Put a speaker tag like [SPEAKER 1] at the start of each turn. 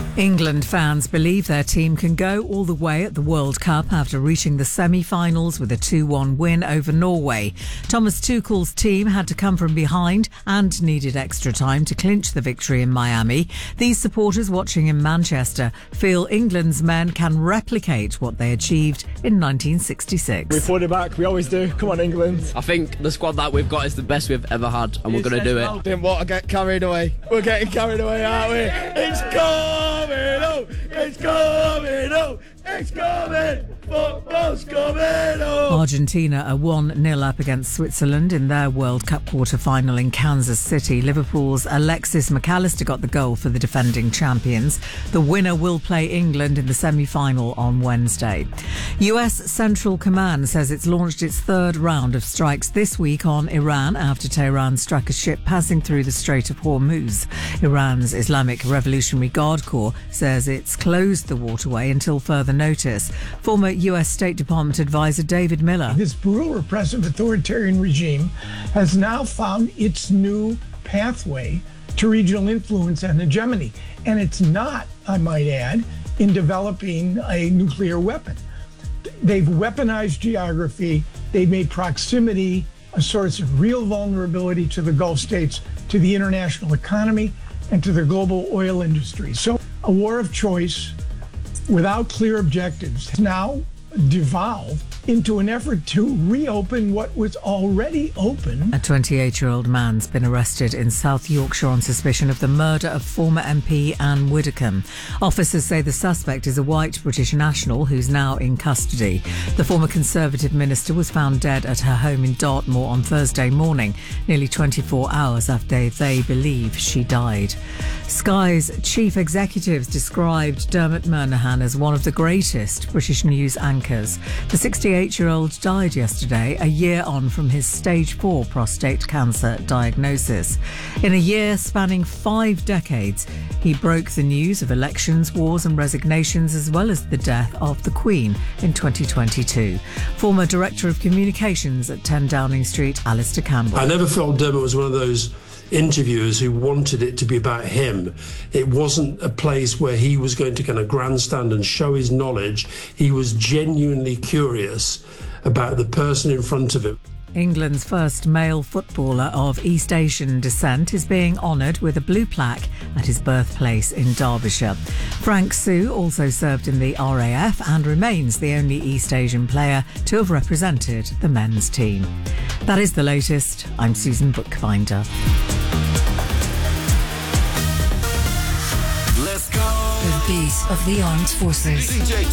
[SPEAKER 1] England fans believe their team can go all the way at the World Cup after reaching the semi-finals with a 2-1 win over Norway. Thomas Tuchel's team had to come from behind and needed extra time to clinch the victory in Miami. These supporters watching in Manchester feel England's men can replicate what they achieved in 1966.
[SPEAKER 2] We fought it back, we always do. Come on, England.
[SPEAKER 3] I think the squad that we've got is the best we've ever had, and we're going to do it.
[SPEAKER 2] Didn't want to get carried away. We're getting carried away, aren't we? It's coming up! It's coming up! It's coming! Football's coming up!
[SPEAKER 1] Argentina are 1-0 up against Switzerland in their World Cup quarter-final in Kansas City. Liverpool's Alexis McAllister got the goal for the defending champions. The winner will play England in the semi-final on Wednesday. US Central Command says it's launched its third round of strikes this week on Iran after Tehran struck a ship passing through the Strait of Hormuz. Iran's Islamic Revolutionary Guard Corps says it's closed the waterway until further notice. Former US State Department advisor David Miller.
[SPEAKER 4] This brutal, repressive, authoritarian regime has now found its new pathway to regional influence and hegemony. And it's not, I might add, in developing a nuclear weapon. They've weaponized geography. They've made proximity a source of real vulnerability to the Gulf states, to the international economy, and to the global oil industry. So a war of choice without clear objectives has now devolved into an effort to reopen what was already open.
[SPEAKER 1] A 28-year-old man's been arrested in South Yorkshire on suspicion of the murder of former MP Anne Widdecombe. Officers say the suspect is a white British national who's now in custody. The former Conservative minister was found dead at her home in Dartmoor on Thursday morning, nearly 24 hours after they believe she died. Sky's chief executives described Dermot Murnaghan as one of the greatest British news anchors. The 68-year-old died yesterday, a year on from his stage 4 prostate cancer diagnosis. In a year spanning 5 decades, he broke the news of elections, wars and resignations, as well as the death of the Queen in 2022. Former Director of Communications at 10 Downing Street, Alistair Campbell.
[SPEAKER 5] I never felt Dermot was one of those interviewers who wanted it to be about him. It wasn't a place where he was going to kind of grandstand and show his knowledge. He was genuinely curious about the person in front of him.
[SPEAKER 1] England's first male footballer of East Asian descent is being honoured with a blue plaque at his birthplace in Derbyshire. Frank Sue also served in the RAF and remains the only East Asian player to have represented the men's team. That is the latest. I'm Susan Bookbinder.
[SPEAKER 6] Let's go.
[SPEAKER 7] The beat of the armed forces.